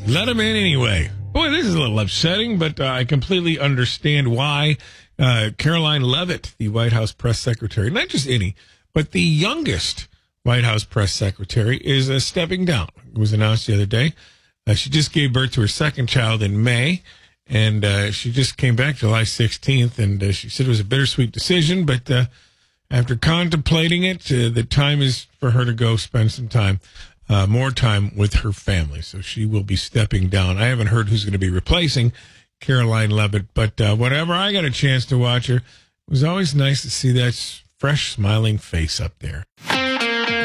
Let him in anyway. Boy, this is a little upsetting, but I completely understand why Caroline Leavitt, the White House press secretary, not just any, but the youngest White House press secretary, is stepping down. It was announced the other day. She just gave birth to her second child in May, and she just came back July 16th, and she said it was a bittersweet decision, but after contemplating it, the time is for her to go spend some time, more time with her family. So she will be stepping down. I haven't heard who's going to be replacing Caroline Leavitt, but whenever I got a chance to watch her, it was always nice to see that fresh, smiling face up there.